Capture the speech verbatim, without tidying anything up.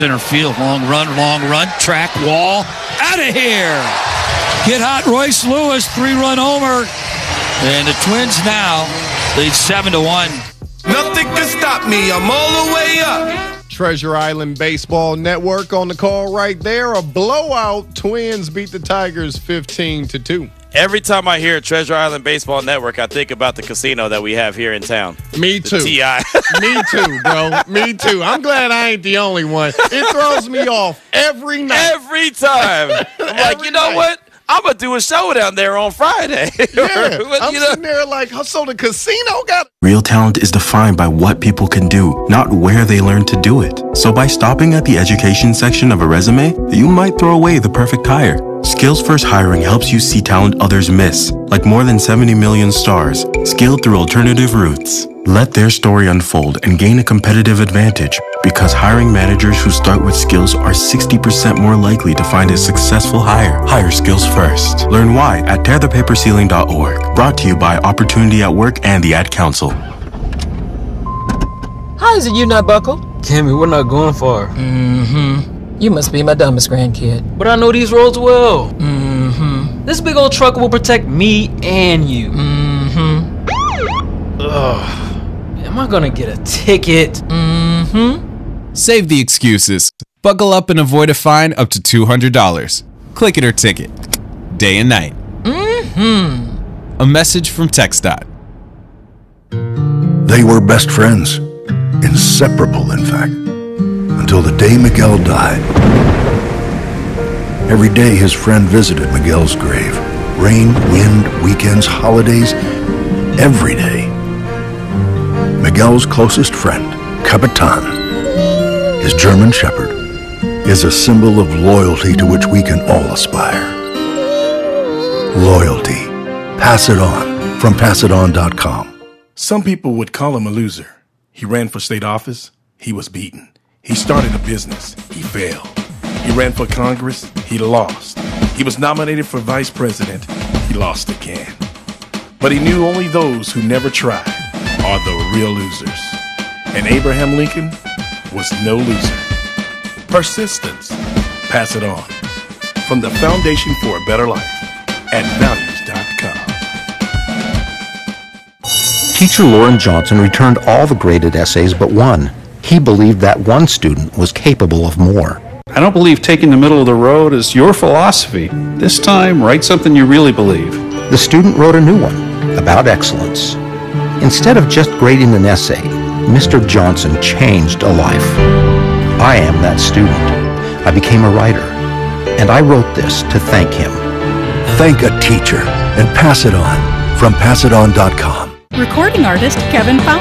Center field, long run, long run, track wall, out of here. Get hot, Royce Lewis, three-run homer. And the Twins now lead seven to one. Nothing can stop me. I'm all the way up. Treasure Island Baseball Network on the call right there. A blowout. Twins beat the Tigers fifteen to two. Every time I hear Treasure Island Baseball Network, I think about the casino that we have here in town. Me too. The T I Me too, bro. Me too. I'm glad I ain't the only one. It throws me off every night. Every time. I'm like, Every you know night. what? I'm going to do a show down there on Friday. Yeah, I'm you know? sitting there like, so the casino got Real talent is defined by what people can do, not where they learn to do it. So by stopping at the education section of a resume, you might throw away the perfect hire. Skills First Hiring helps you see talent others miss, like more than seventy million stars, scaled through alternative routes. Let their story unfold and gain a competitive advantage, because hiring managers who start with skills are sixty percent more likely to find a successful hire. Hire skills first. Learn why at tear the paper ceiling dot org. Brought to you by Opportunity at Work and the Ad Council. How is it you not buckle? Tammy, we're not going far. Mm-hmm. You must be my dumbest grandkid. But I know these roads well. Mm-hmm. This big old truck will protect me and you. Mm-hmm. Ugh. Am I gonna get a ticket? Mm-hmm. Save the excuses. Buckle up and avoid a fine up to two hundred dollars. Click it or ticket. Day and night. Mm-hmm. A message from TxDOT. They were best friends. Inseparable, in fact. Until the day Miguel died. Every day his friend visited Miguel's grave. Rain, wind, weekends, holidays, every day. Miguel's closest friend, Capitan, his German Shepherd, is a symbol of loyalty to which we can all aspire. Loyalty. Pass it on from pass it on dot com. Some people would call him a loser. He ran for state office. He was beaten. He started a business. He failed. He ran for Congress. He lost. He was nominated for vice president. He lost again. But he knew only those who never tried are the real losers. And Abraham Lincoln was no loser. Persistence. Pass it on. From the Foundation for a Better Life at values dot com. Teacher Lauren Johnson returned all the graded essays but one. He believed that one student was capable of more. I don't believe taking the middle of the road is your philosophy. This time, write something you really believe. The student wrote a new one about excellence. Instead of just grading an essay, Mister Johnson changed a life. I am that student. I became a writer, and I wrote this to thank him. Thank a teacher and pass it on from pass it on dot com. Recording artist Kevin Fowler.